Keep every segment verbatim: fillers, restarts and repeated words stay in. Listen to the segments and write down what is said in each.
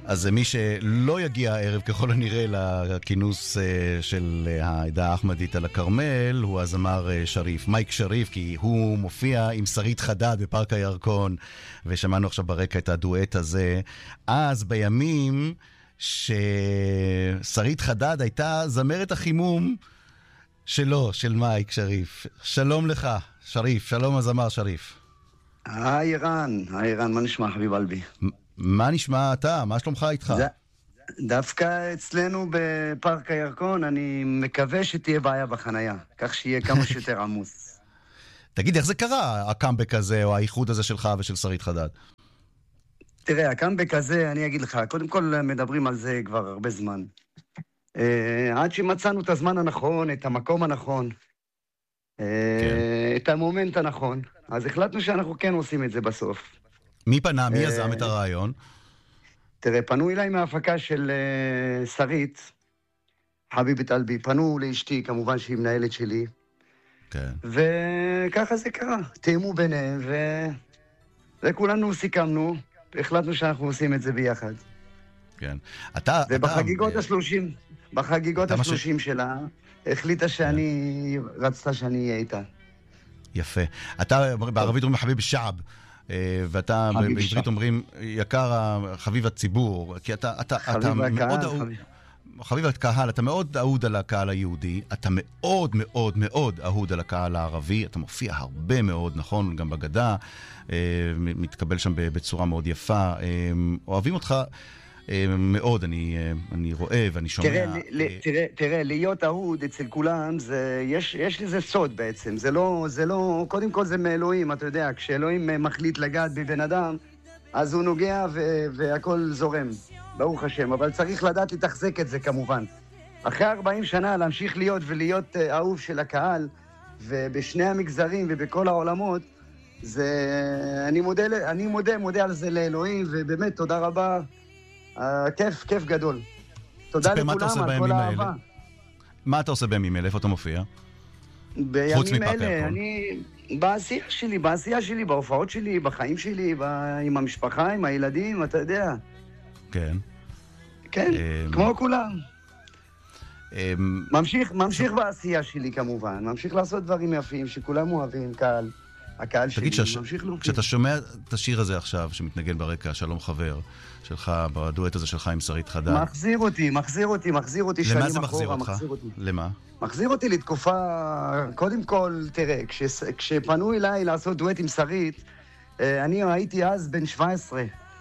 אז מי שלא יגיע הערב ככל הנראה לכינוס של העדה האחמדית על הכרמל, הוא הזמר שריף, מייק שריף, כי הוא מופיע עם שרית חדד בפארק הירקון, ושמענו עכשיו ברקע את הדואט הזה. אז בימים ששרית חדד הייתה זמרת החימום שלו, של מייק שריף. שלום לך, שריף, שלום הזמר שריף. היי אירן, היי אירן, מה נשמע חביב אלבי? מה נשמע אתה? מה שלומך איתך? דווקא אצלנו בפארק הירקון, אני מקווה שתהיה בעיה בחנייה, כך שיהיה כמה שיותר עמוס. תגיד, איך זה קרה, הקאמבק הזה, או האיחוד הזה שלך ושל שרית חדד? תראה, הקאמבק הזה, אני אגיד לך, קודם כל מדברים על זה כבר הרבה זמן. עד שמצאנו את הזמן הנכון, את המקום הנכון, את המומנט הנכון, אז החלטנו שאנחנו כן עושים את זה בסוף. מי פנה? מי יזם את הרעיון? תראה, פנו אליי מההפקה של שרית, חביבת אלבי, פנו לאשתי, כמובן שהיא מנהלת שלי, כן. וככה זה קרה, תאמו ביניהם, וכולנו סיכמנו, החלטנו שאנחנו עושים את זה ביחד. כן. אתה... ובחגיגות השלושים, בחגיגות השלושים שלה, החליטה שאני, רצתה שאני אהיה איתה. יפה. אתה, בערבית אומרים חביב שעב, ואתה בעברית אומרים יקר חביב הציבור, כי אתה, אתה, אתה מאוד אהוד, חביב הקהל, אתה מאוד אהוד על הקהל היהודי, אתה מאוד מאוד מאוד אהוד על הקהל הערבי, אתה מופיע הרבה מאוד, נכון, גם בגדה, מתקבל שם בצורה מאוד יפה, אוהבים אותך מאוד, אני, אני רואה ואני שומע. תראה, תראה, תראה, להיות אהוד אצל כולם, זה, יש, יש לזה סוד בעצם. זה לא, זה לא, קודם כל זה מאלוהים, אתה יודע, כשאלוהים מחליט לגעת בבן אדם, אז הוא נוגע ו- והכל זורם, ברוך השם. אבל צריך לדעת לתחזק את זה כמובן. אחרי ארבעים שנה להמשיך להיות ולהיות אהוב של הקהל, ובשני המגזרים ובכל העולמות, זה, אני מודה, אני מודה, מודה על זה לאלוהים, ובאמת תודה רבה. Uh, כיף, כיף גדול. תודה לכולם על כל האהבה. מה אתה עושה בימים אלה? איפה אתה מופיע? בימים אלה, אני... בעשייה שלי, בעשייה שלי, בהופעות שלי, בחיים שלי, ב... עם המשפחה, עם הילדים, אתה יודע. כן. כן, כמו כולם. ממשיך, ממשיך בעשייה שלי כמובן. ממשיך לעשות דברים יפים שכולם אוהבים, קהל. הקהל שלי ממשיך להופיע. כשאתה שומע את השיר הזה עכשיו, שמתנגן ברקע, שלום חבר, שלך, בדואט הזה שלך עם שרית חדד. מחזיר אותי, מחזיר אותי, מחזיר אותי שנים אחורה. למה זה מחזיר אותך? למה? מחזיר אותי לתקופה, קודם כל, תראה, כש, כשפנו אליי לעשות דואט עם שרית, אני הייתי אז בן שבע עשרה.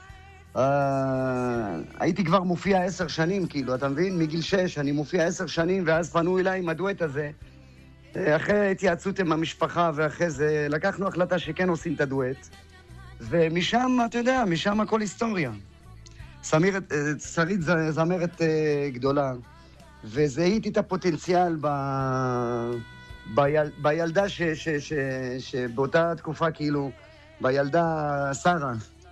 הייתי כבר מופיע עשר שנים, כאילו, אתה מבין? מגיל שש, אני מופיע עשר שנים, ואז פנו אליי עם הדואט הזה. אחרי התייעצות עם המשפחה, ואחרי זה לקחנו החלטה שכן עושים את הדואט. ומשם, אתה יודע, משם הכל היסטוריה. סמירת, שרית זמרת גדולה, וזהיתי את הפוטנציאל ב... ביל... בילדה ש... ש... ש... שבאותה תקופה, כאילו, בילדה שרה,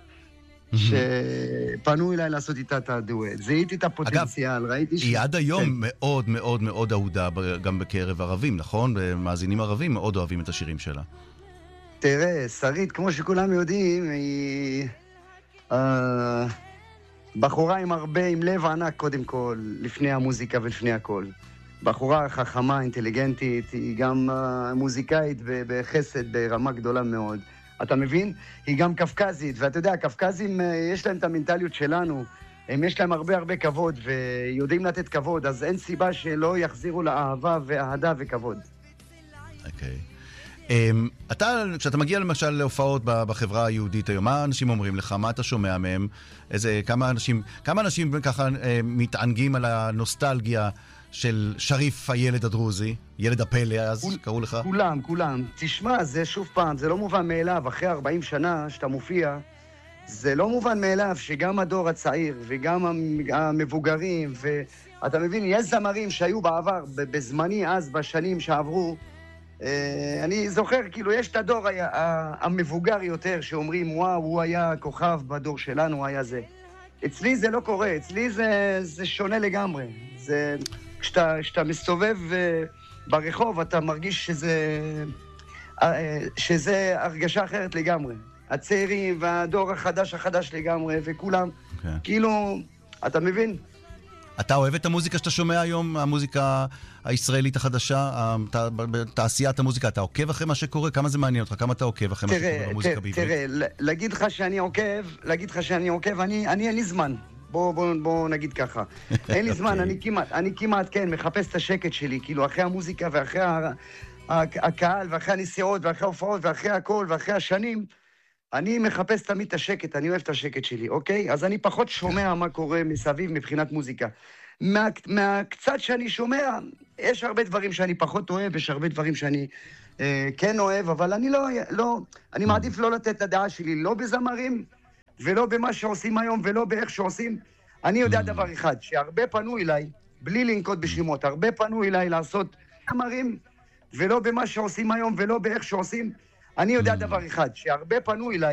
שפנו אליי לעשות איתה את הדואט. זהיתי את הפוטנציאל, ראיתי ש... היא עד היום מאוד מאוד מאוד אהודה, גם בקרב ערבים, נכון? מאזינים ערבים מאוד אוהבים את השירים שלה. תראה, שרית, כמו שכולם יודעים, היא... בחורה עם הרבה, עם לב ענק קודם כל, לפני המוזיקה ולפני הכל. בחורה חכמה, אינטליגנטית, היא גם uh, מוזיקאית בחסד ברמה גדולה מאוד. אתה מבין? היא גם קפקזית, ואתה יודע, הקפקזים, uh, יש להם את המנטליות שלנו, הם יש להם הרבה הרבה כבוד, ויודעים לתת כבוד, אז אין סיבה שלא יחזירו לאהבה ואהדה וכבוד. אוקיי. Okay. Um, אתה, כשאתה מגיע למשל להופעות בחברה היהודית היום, מה אנשים אומרים לך? מה אתה שומע מהם? איזה, כמה אנשים, כמה אנשים ככה uh, מתענגים על הנוסטלגיה של שריף הילד הדרוזי, ילד הפלא אז, כול, קראו לך? כולם, כולם. תשמע, זה שוב פעם, זה לא מובן מאליו, אחרי ארבעים שנה שאתה מופיע, זה לא מובן מאליו שגם הדור הצעיר וגם המבוגרים, ואתה מבין, יש זמרים שהיו בעבר, בזמני אז, בשנים שעברו, אני זוכר, כאילו, יש את הדור המבוגר יותר שאומרים, וואו, הוא היה כוכב בדור שלנו, הוא היה זה. אצלי זה לא קורה, אצלי זה, זה שונה לגמרי. זה, כשאתה, כשאתה מסתובב ברחוב, אתה מרגיש שזה, שזה הרגשה אחרת לגמרי. הצעירים והדור החדש החדש לגמרי, וכולם, okay. כאילו, אתה מבין? אתה אוהב את המוזיקה שאתה שומע היום, המוזיקה הישראלית החדשה, תעשיית המוזיקה, אתה עוקב אחרי מה שקורה? כמה זה מעניין אותך? כמה אתה עוקב אחרי מה שקורה במוזיקה בעברית? תראה, להגיד לך שאני עוקב, להגיד לך שאני עוקב, אני אין לי זמן. בוא, בוא, בוא נגיד ככה. אין לי זמן, אני כמעט, אני כמעט, כן, מחפש את השקט שלי, כאילו, אחרי המוזיקה ואחרי הקהל, ואחרי הנסיעות, ואחרי ההופעות, ואחרי הכל, ואחרי השנים, אני מחפש תמיד את השקט, אני אוהב את השקט שלי, אוקיי? אז אני פחות שומע מה קורה מסביב מבחינת מוזיקה. מה, מהקצת שאני שומע, יש הרבה דברים שאני פחות אוהב, יש הרבה דברים שאני אה, כן אוהב, אבל אני לא, לא, אני מעדיף לא לתת את הדעה שלי, לא בזמרים, ולא במה שעושים היום, ולא באיך שעושים. אני יודע דבר אחד, שהרבה פנו אליי, בלי לנקוט בשמות, הרבה פנו אליי לעשות זמרים, ולא במה שעושים היום, ולא באיך שעושים. אני יודע דבר אחד, שהרבה פנו אליי,